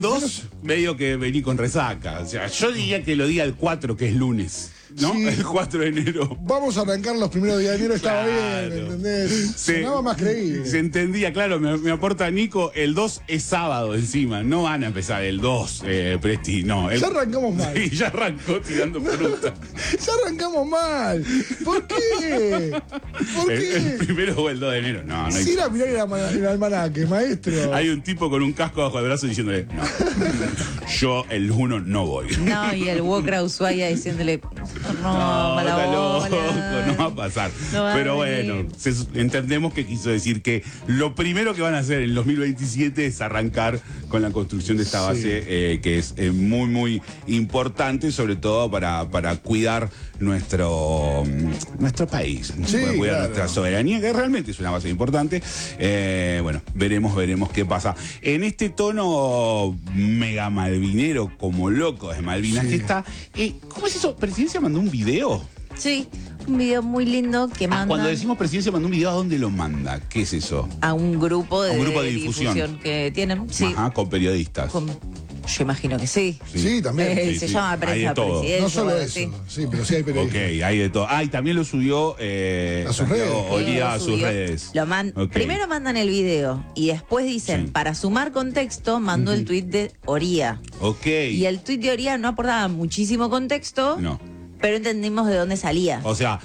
Dos, medio que vení con resaca. O sea, yo diría que lo diga el 4, que es lunes. ¿No? Sí. El 4 de enero. Vamos a arrancar los primeros días de enero, estaba Claro. bien, ¿entendés? Sonaba más creíble. Se entendía, claro, me aporta Nico, el 2 es sábado encima, no van a empezar el 2, Presti, no. Ya arrancamos mal. Sí, ya arrancó tirando fruta. Ya arrancamos mal. ¿Por qué? ¿Por El qué? primero o el 2 de enero, no hay. Sin ir a mirar el almanaque, maestro. Hay un tipo con un casco bajo el brazo diciéndole, no, yo el 1 no voy. No, y el Walker a Ushuaia diciéndole, no, mala está bola. loco, no va a pasar. No va a Pero venir. bueno, entendemos que quiso decir que lo primero que van a hacer en 2027 es arrancar con la construcción de esta base, que es muy, muy importante, sobre todo para cuidar nuestro país, Sí, para cuidar claro. nuestra soberanía, que realmente es una base importante. Bueno, veremos qué pasa. En este tono mega malvinero, como loco de Malvinas, Sí. que está. ¿Cómo es eso? ¿Presidencia mandó un video? Sí, un video muy lindo que manda Cuando decimos presidencia mandó un video, ¿a dónde lo manda? ¿Qué es eso? a un grupo de, difusión. que tienen. Sí, Ajá, con periodistas. yo imagino que sí. Sí, también. Sí, Se sí. llama Hay de prensa todo. presidencia. No solo o eso, así. sí, pero sí hay Ok, periodistas. hay de todo. Y también lo subió A sus redes. Olía a Lo sus subió. redes. Ok. Primero mandan el video y después dicen, Sí. para sumar contexto, mandó el tuit de Oría. Ok. Y el tuit de Oría no aportaba muchísimo contexto, No. pero entendimos de dónde salía. O sea,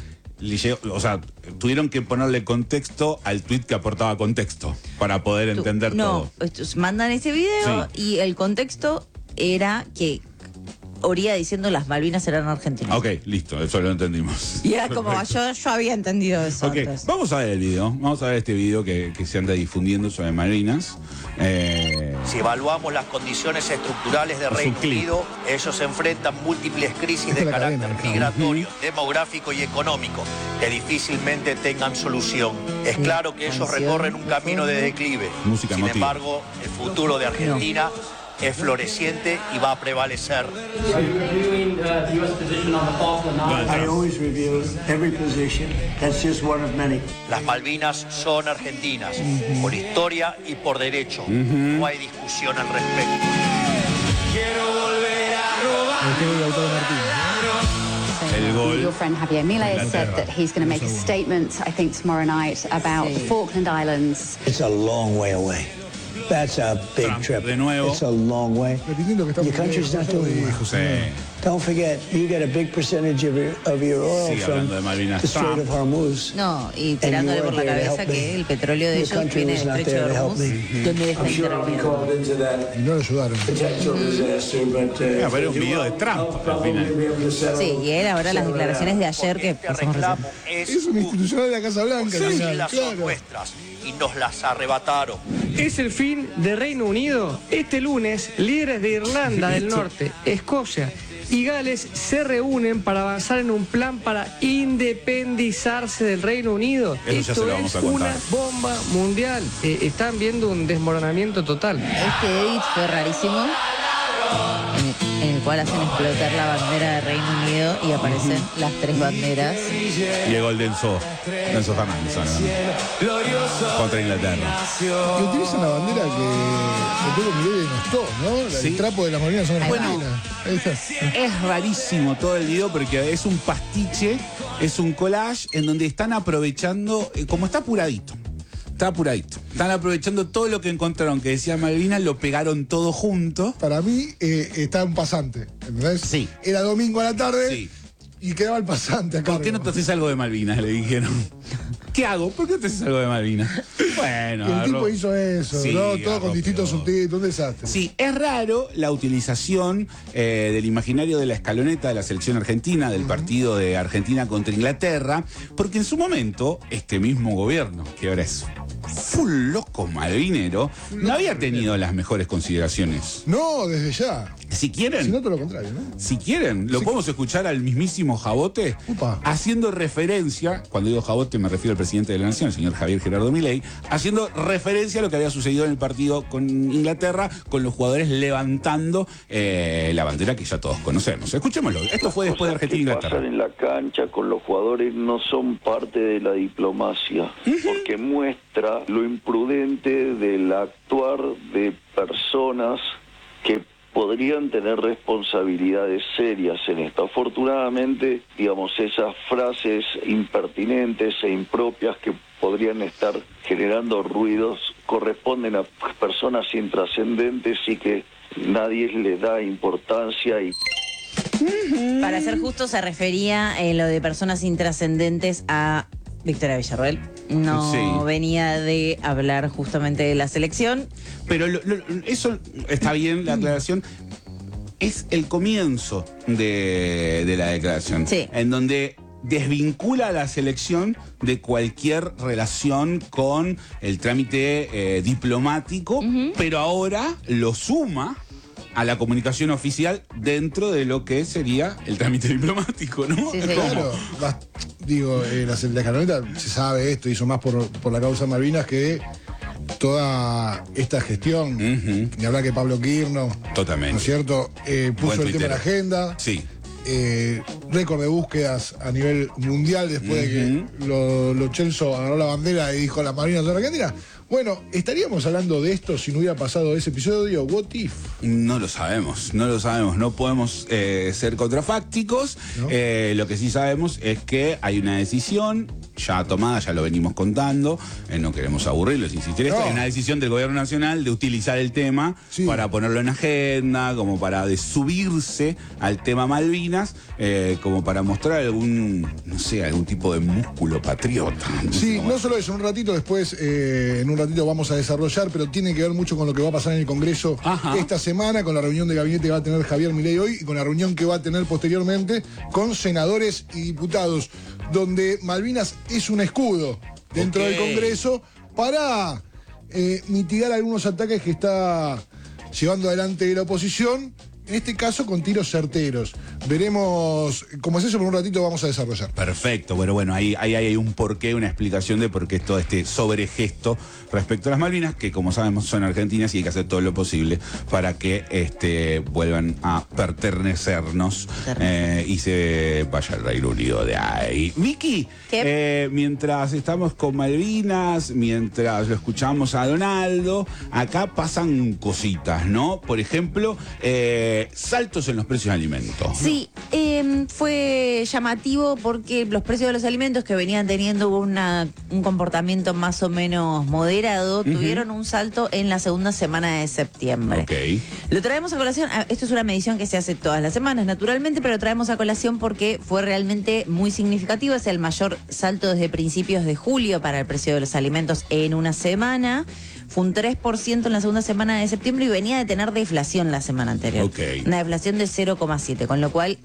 tuvieron que ponerle contexto al tuit que aportaba contexto para poder entender todo. Estos mandan ese video y el contexto era que Oría diciendo las Malvinas eran argentinas. Ok, listo, eso lo entendimos. Y era como, Perfecto. yo había entendido eso. Ok, antes. vamos a ver el video. Vamos a ver este video que se anda difundiendo sobre Malvinas. Si evaluamos las condiciones estructurales de Es un Reino clip. Unido, ellos enfrentan múltiples crisis Esta de es la cadena, carácter ¿no? migratorio, demográfico y económico, que difícilmente tengan solución. Es claro que ellos Canción, recorren un camino de fondo. declive. Música Sin emotiva. embargo, el futuro de Argentina es floreciente y va a prevalecer. Are you reviewing the U.S. position on the Falkland Islands? I always review every position. That's just one of many. Las Malvinas son argentinas, por historia y por derecho. No hay discusión al respecto. El que Lautaro Martínez. El gol. Your friend Javier Milei has said that he's going to make a statement, I think, tomorrow night about the Falkland Islands. It's a long way away. That's a big Trump, trip. de nuevo. It's a long way. Repitiendo que está Your country's not doing well. Sí. Don't forget, you get a big percentage of your oil Sigue from hablando de Malvinas. the Strait Trump. of Hormuz. No, y And tirándole you por la weren't there to cabeza help me. que el petróleo de Your ellos country viene was del not estrecho there de to help Hormuz, me. donde está I'm sure I'll be interviniendo. called into that Y no lo ayudaron. potential disaster, but Pero era un video de Trump al final. Sí, y él ahora las declaraciones de ayer que Este pasamos recién. reclamo Es una institucional de la Casa Blanca. Las Nacional, islas son claro. nuestras y nos las arrebataron. Es el fin de Reino Unido. Este lunes, líderes de Irlanda del Norte, Escocia y Gales se reúnen para avanzar en un plan para independizarse del Reino Unido. Eso ya Esto se lo vamos es a contar. una bomba mundial. Están viendo un desmoronamiento total. Este edit fue rarísimo, en el cual hacen explotar la bandera de Reino Unido y aparecen las tres banderas. Y el gol de Enzo Fernández, ¿no? Contra Inglaterra. Y utilizan la bandera que Pedro Milei denostó, ¿no? Sí. El trapo de las Malvinas son argentinas. Ahí está. Es rarísimo todo el video porque es un pastiche, es un collage en donde están aprovechando, como está apuradito. Está apuradito. Están aprovechando todo lo que encontraron que decía Malvinas, lo pegaron todo junto. Para mí está un pasante, ¿entendés? Sí. Era domingo a la tarde Sí. y quedaba el pasante acá. ¿Por qué no te haces algo de Malvinas? Le dijeron. ¿Qué hago? ¿Por qué no te haces algo de Malvinas? Bueno, Y el tipo agarró- hizo eso, Sí, ¿no? Todo agarró, con distintos pero- subtítulos, un desastre. Sí, es raro la utilización del imaginario de la escaloneta de la selección argentina, del partido de Argentina contra Inglaterra, porque en su momento, este mismo gobierno, que ahora es full loco malvinero, no había tenido las mejores consideraciones. No, desde ya. Si quieren, Si no, todo lo contrario, ¿no? si quieren, lo Sí. podemos escuchar al mismísimo Jabote Upa. haciendo referencia, cuando digo Jabote me refiero al presidente de la Nación, el señor Javier Gerardo Milei, haciendo referencia a lo que había sucedido en el partido con Inglaterra, con los jugadores levantando la bandera que ya todos conocemos. Escuchémoslo. Esto fue después de Argentina e que Inglaterra. pasan en la cancha con los jugadores no son parte de la diplomacia, porque muestra lo imprudente del actuar de personas que podrían tener responsabilidades serias en esto. Afortunadamente, digamos, esas frases impertinentes e impropias que podrían estar generando ruidos corresponden a personas intrascendentes y que nadie le da importancia y... Para ser justo, se refería lo de personas intrascendentes a Victoria Villarroel. No venía de hablar justamente de la selección. Pero eso está bien, la aclaración. Es el comienzo de la declaración. Sí. En donde desvincula a la selección de cualquier relación con el trámite diplomático, pero ahora lo suma a la comunicación oficial dentro de lo que sería el trámite diplomático, ¿no? Sí, Claro, digo, la escaloneta se sabe esto, hizo más por la causa Malvinas que toda esta gestión. Ni hablar que Pablo Quirno, Totalmente. ¿no es cierto? Puso el tema en la agenda. Sí. Récord de búsquedas a nivel mundial después de que Lo Celso agarró la bandera y dijo las Malvinas son Argentina. Bueno, ¿estaríamos hablando de esto si no hubiera pasado ese episodio? ¿What if? No lo sabemos, no podemos ser contrafácticos. ¿No? Lo que sí sabemos es que hay una decisión ya tomada, ya lo venimos contando, no queremos aburrirlos, insistir, No. hay una decisión del gobierno nacional de utilizar el tema para ponerlo en agenda, como para subirse al tema Malvinas, como para mostrar algún tipo de músculo patriota. Sí, no solo eso, un ratito después, en un ratito vamos a desarrollar, pero tiene que ver mucho con lo que va a pasar en el Congreso esta semana, con la reunión de gabinete que va a tener Javier Milei hoy y con la reunión que va a tener posteriormente con senadores y diputados, donde Malvinas es un escudo dentro del Congreso para mitigar algunos ataques que está llevando adelante la oposición, en este caso con tiros certeros. Veremos cómo es eso, por un ratito vamos a desarrollar. Perfecto, bueno, ahí hay un porqué, una explicación de por qué todo este sobregesto respecto a las Malvinas, que como sabemos son argentinas y hay que hacer todo lo posible para que vuelvan a pertenecernos y se vaya el Reino Unido de ahí. Vicky, mientras estamos con Malvinas, mientras lo escuchamos a Donaldo, acá pasan cositas, ¿no? Por ejemplo, saltos en los precios de alimentos. Sí, fue llamativo porque los precios de los alimentos que venían teniendo un comportamiento más o menos moderado, tuvieron un salto en la segunda semana de septiembre. Ok. Lo traemos a colación, esto es una medición que se hace todas las semanas, naturalmente, pero lo traemos a colación porque fue realmente muy significativo. Es el mayor salto desde principios de julio para el precio de los alimentos en una semana. Fue un 3% en la segunda semana de septiembre y venía de tener deflación la semana anterior. Okay. Una deflación de 0,7, con lo cual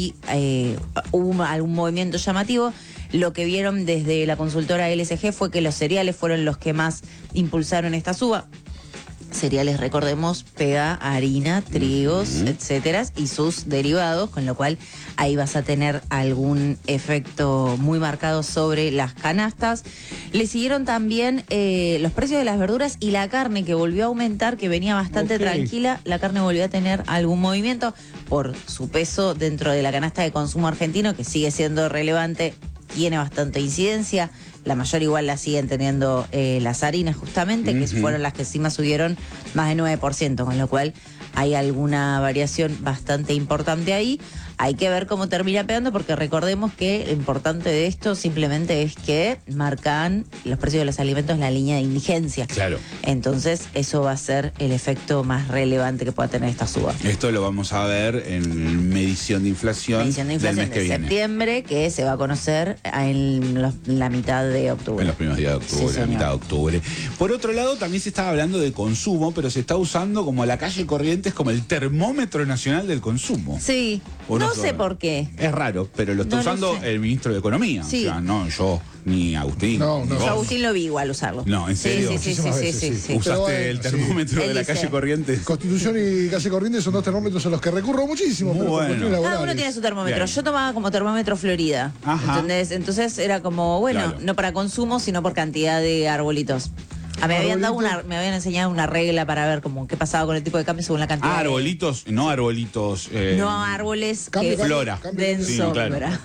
hubo algún movimiento llamativo. Lo que vieron desde la consultora LSG fue que los cereales fueron los que más impulsaron esta suba. Cereales, recordemos, pega harina, trigos, etcétera, y sus derivados, con lo cual ahí vas a tener algún efecto muy marcado sobre las canastas. Le siguieron también los precios de las verduras y la carne, que volvió a aumentar, que venía bastante tranquila. La carne volvió a tener algún movimiento por su peso dentro de la canasta de consumo argentino, que sigue siendo relevante, tiene bastante incidencia. La mayor igual la siguen teniendo las harinas, justamente, que fueron las que encima subieron más de 9%, con lo cual hay alguna variación bastante importante ahí. Hay que ver cómo termina pegando, porque recordemos que lo importante de esto simplemente es que marcan los precios de los alimentos la línea de indigencia. Claro. Entonces, eso va a ser el efecto más relevante que pueda tener esta suba. Esto lo vamos a ver en medición de inflación, del mes que viene. Septiembre, que se va a conocer en la mitad de octubre. En los primeros días de octubre, Sí, la mitad de señor. octubre. Por otro lado, también se estaba hablando de consumo, pero se está usando como la calle Corrientes como el termómetro nacional del consumo. Sí, no sé por qué. Es raro, pero lo está No lo usando sé. el ministro de Economía. Sí. O sea, no yo, ni Agustín. No, ni no. vos. Yo a Agustín lo vi igual usarlo. No, ¿en serio? Sí. Muchísimas veces, sí. ¿Usaste Pero bueno, el termómetro de Él la dice. calle Corrientes? Constitución y calle Corrientes son dos termómetros a los que recurro muchísimo, pero por Bueno. cuestiones Cada laborales. uno tiene su termómetro. Bien. Yo tomaba como termómetro Florida. Ajá. ¿Entendés? Entonces era como, bueno, Claro. no para consumo, sino por cantidad de arbolitos. Me habían enseñado una regla para ver como qué pasaba con el tipo de cambio según la cantidad. Arbolitos, no arbolitos. No árboles Cambio, que flora. cambio. den Sí, sombra. claro.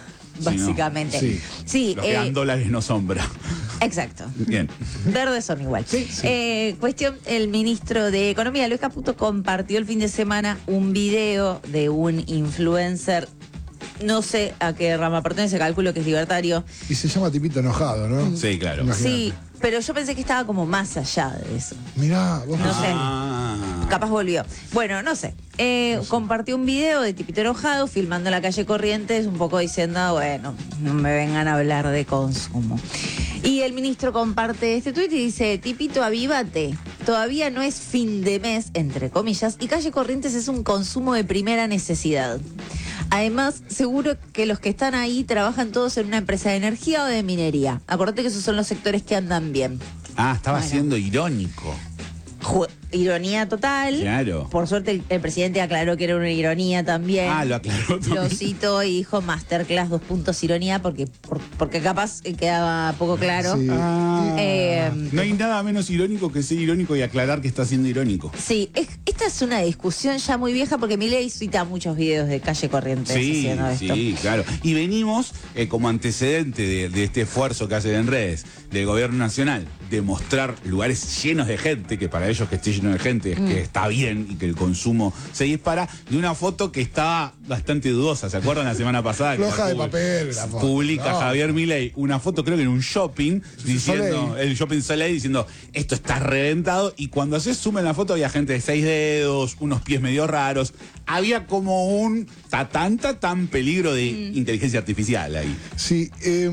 básicamente. Sí, los que dan dólares no sombra. Exacto. Bien. Verdes son igual. Cuestión, el ministro de Economía, Luis Caputo, compartió el fin de semana un video de un influencer, no sé a qué rama pertenece, calculo que es libertario. Y se llama tipito enojado, ¿no? Sí, claro. Imagínate. Sí, pero yo pensé que estaba como más allá de eso. Mirá, vos No sé. Capaz volvió. Bueno, no sé. Compartió un video de tipito enojado filmando la calle Corrientes, un poco diciendo, bueno, no me vengan a hablar de consumo. Y el ministro comparte este tuit y dice, tipito, avívate. Todavía no es fin de mes, entre comillas, y calle Corrientes es un consumo de primera necesidad. Además, seguro que los que están ahí trabajan todos en una empresa de energía o de minería. Acordate que esos son los sectores que andan bien. Estaba siendo irónico. Ironía total. Claro. Por suerte el presidente aclaró que era una ironía también. Lo aclaró también. Lo citó y dijo masterclass 2 puntos ironía porque quapaz quedaba poco claro. Sí. No hay nada menos irónico que ser irónico y aclarar que está siendo irónico. Sí, esta es una discusión ya muy vieja porque Milei cita muchos videos de calle Corrientes haciendo esto. Sí, claro. Y venimos como antecedente de este esfuerzo que hacen en redes del gobierno nacional de mostrar lugares llenos de gente, que para ellos que esté lleno de gente es que está bien y que el consumo se dispara, de una foto que estaba bastante dudosa. ¿Se acuerdan la semana pasada? Floja de papel la foto. Publica Javier Milei una foto, creo que en un shopping, diciendo, el shopping Soleil, diciendo, esto está reventado, y cuando haces zoom en la foto había gente de 6 dedos, unos pies medio raros, había como un tan peligro de inteligencia artificial ahí. Sí,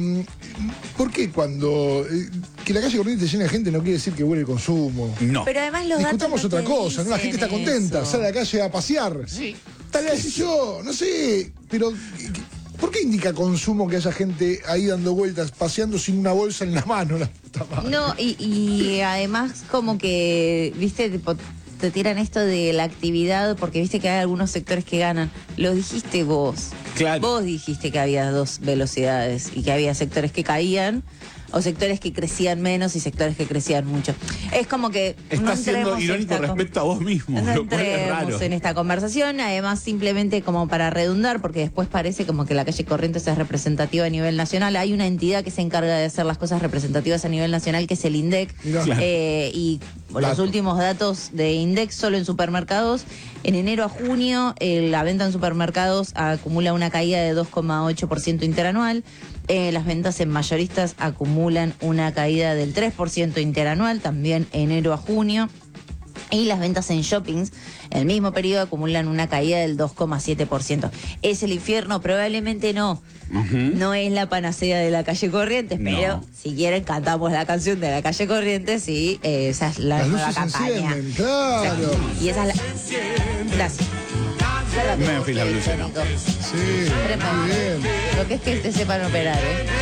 ¿por qué cuando que la calle Corrientes llena de gente no quiere decir que huele el consumo? No. Pero además los Discutamos datos otra cosa, ¿no? La gente está contenta, sale a la calle a pasear. Sí. Tal vez yo, no sé, pero ¿por qué indica consumo que haya gente ahí dando vueltas, paseando sin una bolsa en la mano? La puta madre. No, y además como que, viste, te tiran esto de la actividad, porque viste que hay algunos sectores que ganan. Lo dijiste vos. Claro. Vos dijiste que había 2 velocidades y que había sectores que caían o sectores que crecían menos y sectores que crecían mucho. Es como que Estás siendo irónico respecto a vos mismo. No lo cual es raro. entremos en esta conversación, además simplemente como para redundar, porque después parece como que la calle Corrientes es representativa a nivel nacional. Hay una entidad que se encarga de hacer las cosas representativas a nivel nacional, que es el INDEC. Claro. Y los últimos datos de INDEC solo en supermercados, en enero a junio la venta en supermercados acumula una caída de 2,8% interanual. Las ventas en mayoristas acumulan una caída del 3% interanual, también enero a junio. Y las ventas en shoppings, en el mismo periodo, acumulan una caída del 2,7%. ¿Es el infierno? Probablemente no. No es la panacea de la calle Corrientes, pero si quieren cantamos la canción de la calle Corrientes y esa es la nueva campaña. Claro. Y esa es la... Gracias. Memphis la blusera. Sí, muy bien. Lo que es que te sepan operar,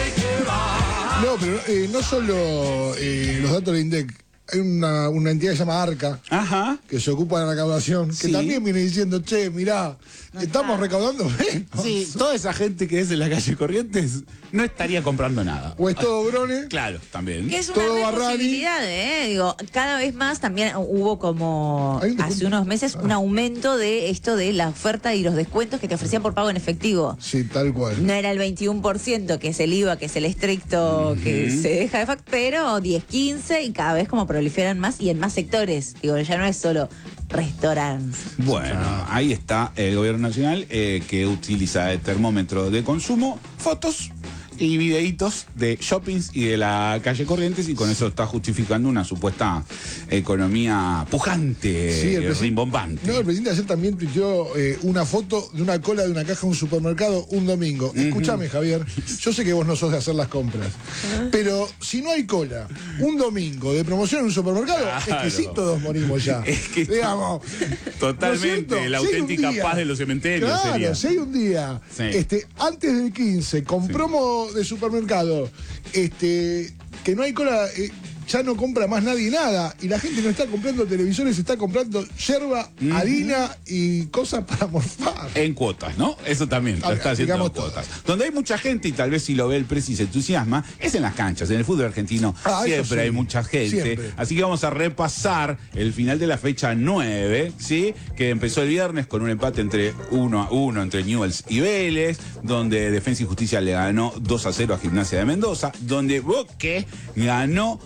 No, pero no solo los datos de INDEC. Hay una entidad que se llama ARCA, que se ocupa de la recaudación, que también viene diciendo, che, mirá, estamos recaudando menos. Sí, toda esa gente que es en la calle Corrientes no estaría comprando nada. O es todo Brone. Claro, también. Que es una Todo posibilidad, Digo, cada vez más también hubo como hace unos meses un aumento de esto de la oferta y los descuentos que te ofrecían por pago en efectivo. Sí, tal cual. No era el 21%, que es el IVA, que es el estricto, que se deja de facto, pero 10, 15 y cada vez como proliferan más y en más sectores. Digo, ya no es solo restaurantes. Bueno, ahí está el gobierno nacional que utiliza el termómetro de consumo, fotos y videitos de shoppings y de la calle Corrientes, y con eso está justificando una supuesta economía pujante, rimbombante. No, el presidente ayer también tuiteó una foto de una cola de una caja de un supermercado un domingo. Escúchame, Javier, yo sé que vos no sos de hacer las compras, pero si no hay cola un domingo de promoción en un supermercado, es que sí todos morimos ya. Es que digamos, totalmente ¿no es la si auténtica paz de los cementerios. Claro, sería. Si hay un día, antes del 15, con promo de supermercado, que no hay cola, ya no compra más nadie nada. Y la gente no está comprando televisores, está comprando yerba, harina y cosas para morfar. En cuotas, ¿no? Eso también lo está haciendo en cuotas. Donde hay mucha gente, y tal vez si lo ve el precio y se entusiasma, es en las canchas. En el fútbol argentino siempre hay mucha gente. Siempre. Así que vamos a repasar el final de la fecha 9, ¿sí? Que empezó el viernes con un empate entre 1-1 entre Newell's y Vélez, donde Defensa y Justicia le ganó 2-0 a Gimnasia de Mendoza, donde Boque ganó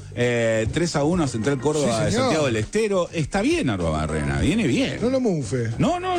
3-1 a Central Córdoba de Santiago del Estero. Está bien Arruabarrena, viene bien. No lo mufe. No,